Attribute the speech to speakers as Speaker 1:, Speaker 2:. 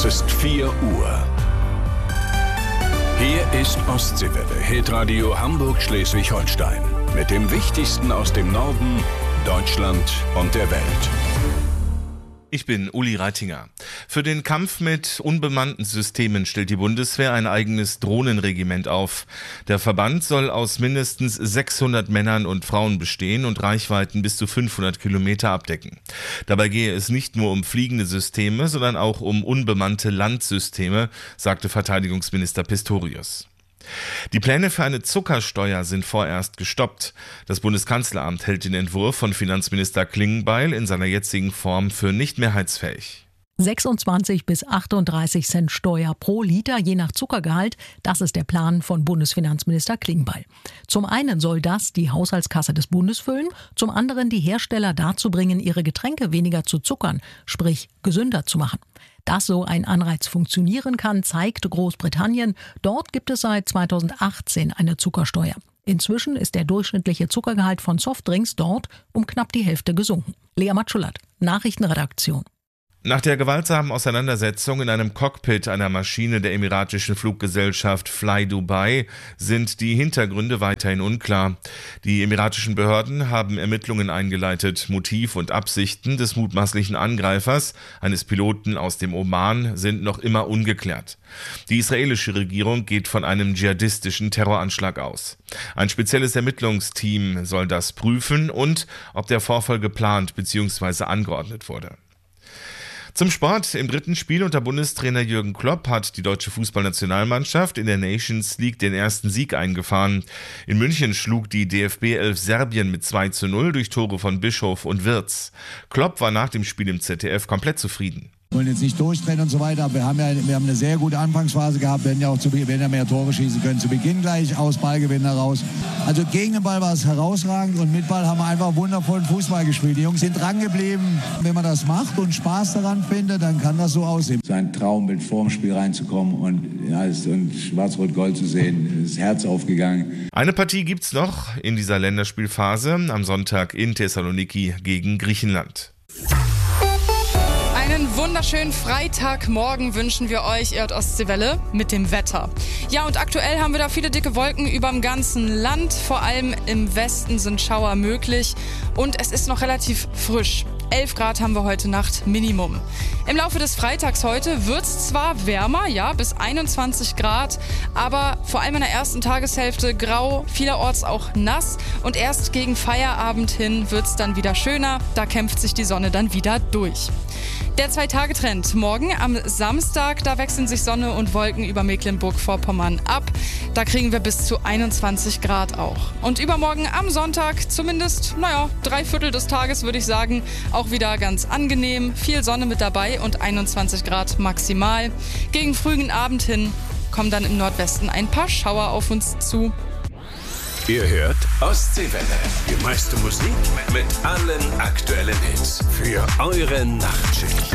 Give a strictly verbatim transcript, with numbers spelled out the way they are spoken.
Speaker 1: Es ist vier Uhr. Hier ist Ostseewelle, Hitradio Hamburg-Schleswig-Holstein. Mit dem Wichtigsten aus dem Norden, Deutschland und der Welt.
Speaker 2: Ich bin Uli Reitinger. Für den Kampf mit unbemannten Systemen stellt die Bundeswehr ein eigenes Drohnenregiment auf. Der Verband soll aus mindestens sechshundert Männern und Frauen bestehen und Reichweiten bis zu fünfhundert Kilometer abdecken. Dabei gehe es nicht nur um fliegende Systeme, sondern auch um unbemannte Landsysteme, sagte Verteidigungsminister Pistorius. Die Pläne für eine Zuckersteuer sind vorerst gestoppt. Das Bundeskanzleramt hält den Entwurf von Finanzminister Klingbeil in seiner jetzigen Form für nicht mehrheitsfähig.
Speaker 3: sechsundzwanzig bis achtunddreißig Cent Steuer pro Liter, je nach Zuckergehalt. Das ist der Plan von Bundesfinanzminister Klingbeil. Zum einen soll das die Haushaltskasse des Bundes füllen, zum anderen die Hersteller dazu bringen, ihre Getränke weniger zu zuckern, sprich gesünder zu machen. Dass so ein Anreiz funktionieren kann, zeigt Großbritannien. Dort gibt es seit zweitausendachtzehn eine Zuckersteuer. Inzwischen ist der durchschnittliche Zuckergehalt von Softdrinks dort um knapp die Hälfte gesunken. Lea Matschulat, Nachrichtenredaktion.
Speaker 2: Nach der gewaltsamen Auseinandersetzung in einem Cockpit einer Maschine der emiratischen Fluggesellschaft Fly Dubai sind die Hintergründe weiterhin unklar. Die emiratischen Behörden haben Ermittlungen eingeleitet. Motiv und Absichten des mutmaßlichen Angreifers, eines Piloten aus dem Oman, sind noch immer ungeklärt. Die israelische Regierung geht von einem dschihadistischen Terroranschlag aus. Ein spezielles Ermittlungsteam soll das prüfen und ob der Vorfall geplant bzw. angeordnet wurde. Zum Sport. Im dritten Spiel unter Bundestrainer Jürgen Klopp hat die deutsche Fußballnationalmannschaft in der Nations League den ersten Sieg eingefahren. In München schlug die D F B elf Serbien mit zwei zu null durch Tore von Bischof und Wirtz. Klopp war nach dem Spiel im Z D F komplett zufrieden.
Speaker 4: Wir wollen jetzt nicht durchdrehen und so weiter, aber wir haben ja wir haben eine sehr gute Anfangsphase gehabt, wir hätten ja auch zu, wir hätten ja mehr Tore schießen können. Zu Beginn gleich aus Ballgewinn heraus. Also gegen den Ball war es herausragend und mit Ball haben wir einfach wundervollen Fußball gespielt. Die Jungs sind dran geblieben. Wenn man das macht und Spaß daran findet, dann kann das so aussehen.
Speaker 5: Sein Traum, mit vorm Spiel reinzukommen und, ja, und Schwarz-Rot-Gold zu sehen, ist das Herz aufgegangen.
Speaker 2: Eine Partie gibt's noch in dieser Länderspielphase am Sonntag in Thessaloniki gegen Griechenland.
Speaker 6: Einen wunderschönen Freitagmorgen wünschen wir euch, ihr hört Ostseewelle mit dem Wetter. Ja, und aktuell haben wir da viele dicke Wolken über dem ganzen Land. Vor allem im Westen sind Schauer möglich und es ist noch relativ frisch. elf Grad haben wir heute Nacht Minimum. Im Laufe des Freitags heute wird es zwar wärmer, ja, bis einundzwanzig Grad, aber vor allem in der ersten Tageshälfte grau, vielerorts auch nass und erst gegen Feierabend hin wird es dann wieder schöner, da kämpft sich die Sonne dann wieder durch. Der Zwei-Tage-Trend. Morgen am Samstag, da wechseln sich Sonne und Wolken über Mecklenburg-Vorpommern ab. Da kriegen wir bis zu einundzwanzig Grad auch. Und übermorgen am Sonntag zumindest, naja, drei Viertel des Tages würde ich sagen, auch wieder ganz angenehm. Viel Sonne mit dabei und einundzwanzig Grad maximal. Gegen frühen Abend hin kommen dann im Nordwesten ein paar Schauer auf uns zu.
Speaker 1: Ihr hört Ostseewelle. Die meiste Musik mit allen aktuellen Hits für eure Nachtschicht.